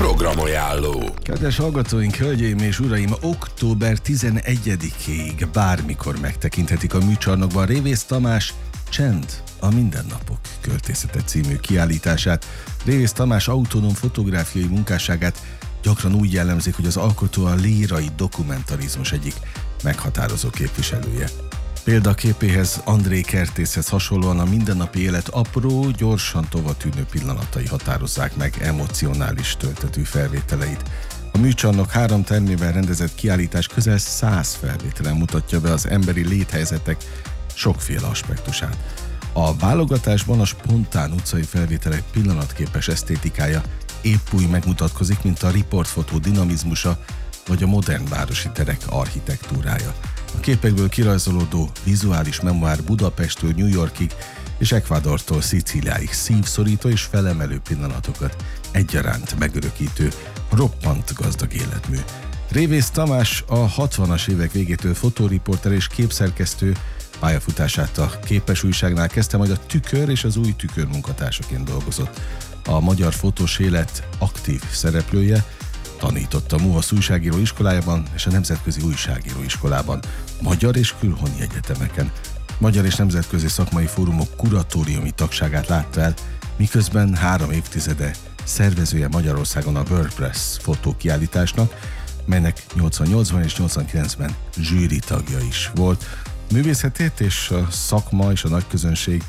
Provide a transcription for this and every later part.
Programajánló. Kedves hallgatóink, hölgyeim és uraim, október 11-ig bármikor megtekinthetik a műcsarnokban Révész Tamás Csend, a mindennapok költészete című kiállítását. Révész Tamás autonóm fotográfiai munkásságát gyakran úgy jellemzik, hogy az alkotó a lírai dokumentarizmus egyik meghatározó képviselője. Példaképéhez, André Kertészhez hasonlóan a mindennapi élet apró, gyorsan tovatűnő pillanatai határozzák meg emocionális töltetű felvételeit. A műcsarnok 3 termében rendezett kiállítás közel 100 felvételen mutatja be az emberi léthelyzetek sokféle aspektusát. A válogatásban a spontán utcai felvételek pillanatképes esztétikája épp úgy megmutatkozik, mint a riportfotó dinamizmusa vagy a modern városi terek architektúrája. A képekből kirajzolódó vizuális memoár Budapesttől New Yorkig és Ecuadortól Szicíliáig szívszorító és felemelő pillanatokat egyaránt megörökítő, roppant gazdag életmű. Révész Tamás a 60-as évek végétől fotóriporter és képszerkesztő, pályafutását a Képes újságnál kezdte, majd a Tükör és az Új Tükör munkatársaként dolgozott. A magyar fotós élet aktív szereplője, tanított a MUHASZ újságíró iskolájában és a Nemzetközi Újságíró Iskolában, magyar és külhoni egyetemeken. Magyar és nemzetközi szakmai fórumok kuratóriumi tagságát látta el, miközben 3 évtizede szervezője Magyarországon a WordPress fotókiállításnak, melynek 88-ban és 89-ben zsűri tagja is volt. Művészetét és a szakma és a nagyközönség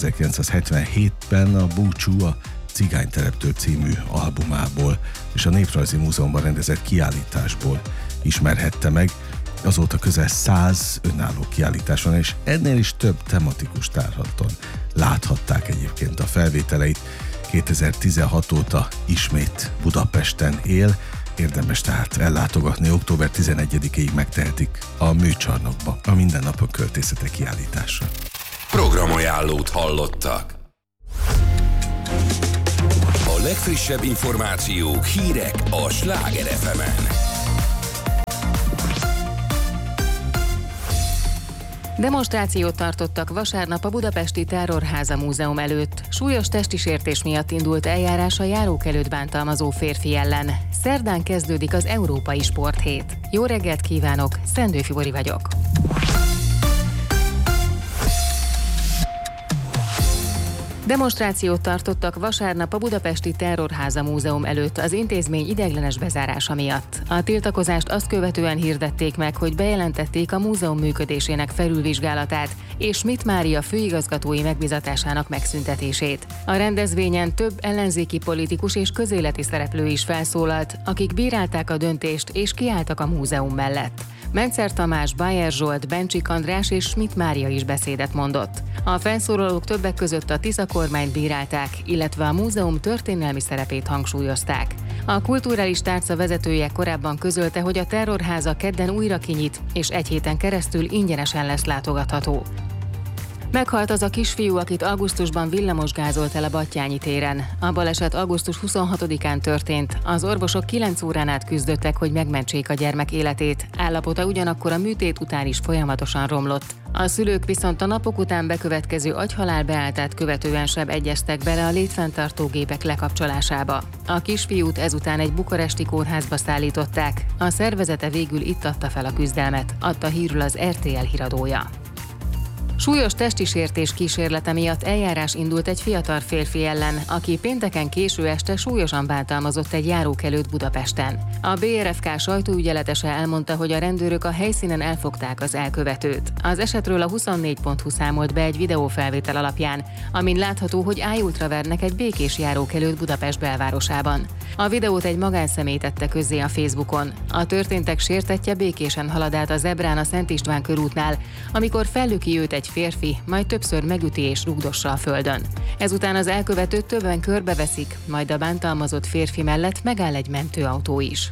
1977-ben a Búcsú, a Cigánytereptől című albumából és a Néprajzi Múzeumban rendezett kiállításból ismerhette meg. Azóta közel 100 önálló kiállítás van, és ennél is több tematikus tárlaton láthatták egyébként a felvételeit. 2016 óta ismét Budapesten él, érdemes tehát ellátogatni, október 11-ig megtehetik a műcsarnokba a mindennapok költészete kiállításra. Programajánlót hallottak. A legfrissebb információk, hírek a Sláger FM-en. Demonstrációt tartottak vasárnap a Budapesti Terrorháza Múzeum előtt. Súlyos testi sértés miatt indult eljárás a járókelőt bántalmazó férfi ellen. Szerdán kezdődik az Európai Sporthét. Jó reggelt kívánok, Szendő Fibori vagyok. Demonstrációt tartottak vasárnap a Budapesti Terrorháza Múzeum előtt az intézmény ideiglenes bezárása miatt. A tiltakozást azt követően hirdették meg, hogy bejelentették a múzeum működésének felülvizsgálatát és Schmidt Mária főigazgatói megbízatásának megszüntetését. A rendezvényen több ellenzéki politikus és közéleti szereplő is felszólalt, akik bírálták a döntést és kiálltak a múzeum mellett. Mencer Tamás, Bayer Zsolt, Bencsik András és Schmidt Mária is beszédet mondott. A felszólalók többek között a Tisza kormányt bírálták, illetve a múzeum történelmi szerepét hangsúlyozták. A kulturális tárca vezetője korábban közölte, hogy a terrorháza kedden újra kinyit, és egy héten keresztül ingyenesen lesz látogatható. Meghalt az a kisfiú, akit augusztusban villamosgázolt el a Battyányi téren. A baleset augusztus 26-án történt. Az orvosok 9 órán át küzdöttek, hogy megmentsék a gyermek életét. Állapota ugyanakkor a műtét után is folyamatosan romlott. A szülők viszont a napok után bekövetkező agyhalál beálltát követően sem egyeztek bele a létfenntartó gépek lekapcsolásába. A kisfiút ezután egy bukaresti kórházba szállították. A szervezete végül itt adta fel a küzdelmet, adta hírül az RTL híradója. Súlyos testi sértés kísérlete miatt eljárás indult egy fiatal férfi ellen, aki pénteken késő este súlyosan bántalmazott egy járókelőt Budapesten. A BRFK sajtóügyeletese elmondta, hogy a rendőrök a helyszínen elfogták az elkövetőt. Az esetről a 24.hu számolt be egy videófelvétel alapján, amin látható, hogy ájultra vernek egy békés járókelőt Budapest belvárosában. A videót egy magánszemély tette közzé a Facebookon. A történtek sértettje békésen halad át a zebrán a Szent István körútnál, amikor fellöki őt egy férfi, majd többször megüti és rúgdossa a földön. Ezután az elkövetőt többen körbeveszik, majd a bántalmazott férfi mellett megáll egy mentőautó is.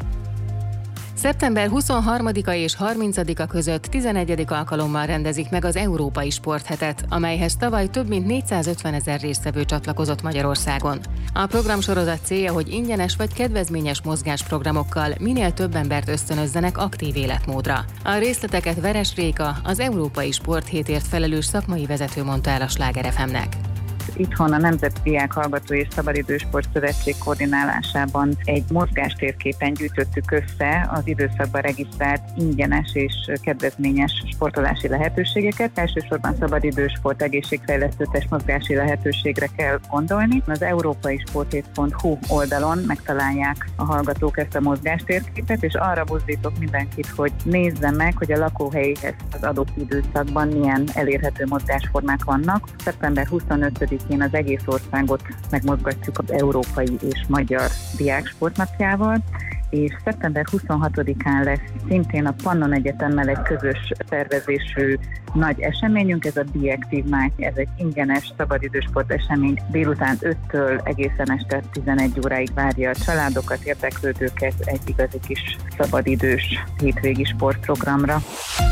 Szeptember 23-a és 30-a között 11. alkalommal rendezik meg az Európai Sporthetet, amelyhez tavaly több mint 450 000 résztvevő csatlakozott Magyarországon. A programsorozat célja, hogy ingyenes vagy kedvezményes mozgásprogramokkal minél több embert ösztönözzenek aktív életmódra. A részleteket Veres Réka, az Európai Sporthétért felelős szakmai vezető mondta el a Sláger FM-nek. itthon a Nemzeti Diák Hallgató és Szabadidősport Szövetség koordinálásában egy mozgástérképen gyűjtöttük össze az időszakban regisztrált ingyenes és kedvezményes sportolási lehetőségeket. Elsősorban szabadidősport, egészségfejlesztő testmozgási lehetőségre kell gondolni. Az európaisportét.hu oldalon megtalálják a hallgatók ezt a mozgástérképet, és arra buzdítok mindenkit, hogy nézze meg, hogy a lakóhelyéhez az adott időszakban milyen elérhető mozgásformák vannak. Szeptember 25-én az egész országot megmozgatjuk az Európai és Magyar Diáksportnapjával, és szeptember 26-án lesz szintén a Pannon Egyetemmel egy közös szervezésű nagy eseményünk, ez a Be Active Night, ez egy ingyenes szabadidősport esemény, délután 5-től egészen este 11 óráig várja a családokat, érdeklődőket egy igazi kis szabadidős hétvégi sportprogramra.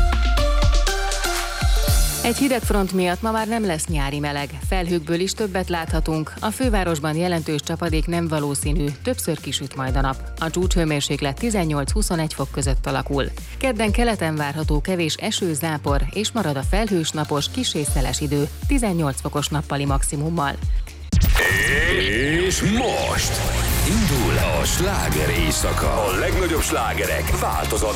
Egy hideg front miatt ma már nem lesz nyári meleg. Felhőkből is többet láthatunk. A fővárosban jelentős csapadék nem valószínű, többször kisüt majd a nap. A csúcshőmérséklet 18-21 fok között alakul. Kedden keleten várható kevés eső, zápor, és marad a felhős, napos, kissé szeles idő, 18 fokos nappali maximummal. És most indul a sláger éjszaka. A legnagyobb slágerek változatlan